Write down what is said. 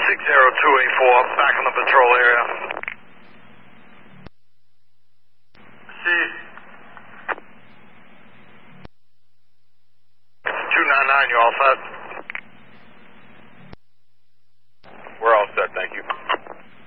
60284, back on the patrol area. See. 299, you all set? We're all set, thank you.